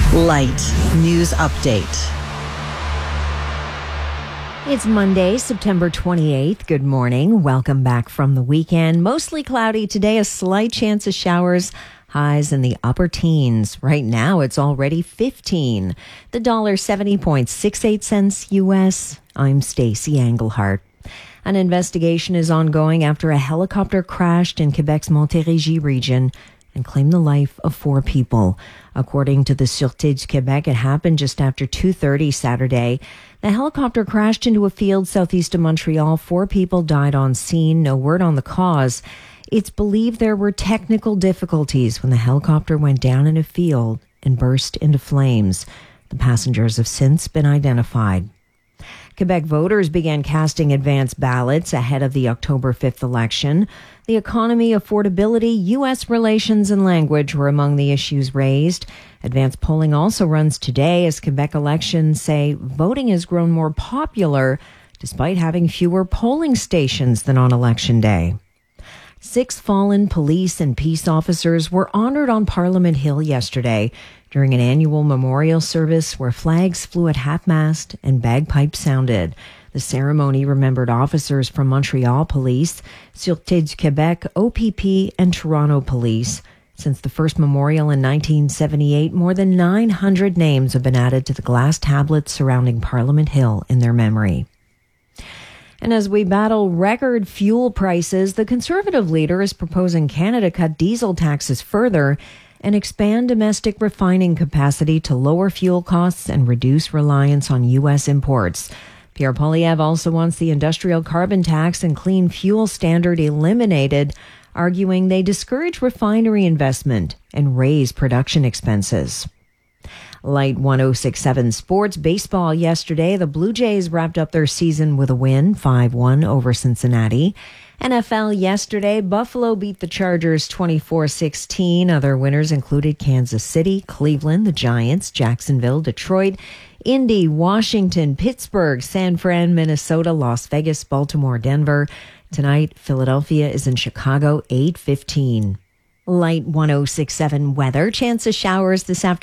Light News Update. It's Monday, September 28th. Good morning. Welcome back from the weekend. Mostly cloudy today, a slight chance of showers. Highs in the upper teens. Right now, it's already 15. The $70.68 U.S. I'm Stacey Englehart. An investigation is ongoing after a helicopter crashed in Quebec's Montérégie region and claimed the life of 4 people. According to the Sûreté du Québec, it happened just after 2:30 Saturday. The helicopter crashed into a field southeast of Montreal. 4 people died on scene. No word on the cause. It's believed there were technical difficulties when the helicopter went down in a field and burst into flames. The passengers have since been identified. Quebec voters began casting advance ballots ahead of the October 5th election. The economy, affordability, U.S. relations, and language were among the issues raised. Advance polling also runs today as Quebec elections say voting has grown more popular despite having fewer polling stations than on Election Day. 6 fallen police and peace officers were honored on Parliament Hill yesterday during an annual memorial service where flags flew at half-mast and bagpipes sounded. The ceremony remembered officers from Montreal Police, Sûreté du Québec, OPP, and Toronto Police. Since the first memorial in 1978, more than 900 names have been added to the glass tablets surrounding Parliament Hill in their memory. And as we battle record fuel prices, the Conservative leader is proposing Canada cut diesel taxes further and expand domestic refining capacity to lower fuel costs and reduce reliance on U.S. imports. Pierre Poilievre also wants the industrial carbon tax and clean fuel standard eliminated, arguing they discourage refinery investment and raise production expenses. Light 106.7 Sports baseball yesterday. The Blue Jays wrapped up their season with a win, 5-1 over Cincinnati. NFL yesterday, Buffalo beat the Chargers 24-16. Other winners included Kansas City, Cleveland, the Giants, Jacksonville, Detroit, Indy, Washington, Pittsburgh, San Fran, Minnesota, Las Vegas, Baltimore, Denver. Tonight, Philadelphia is in Chicago, 8:15. Light 106.7 weather. Chance of showers this afternoon.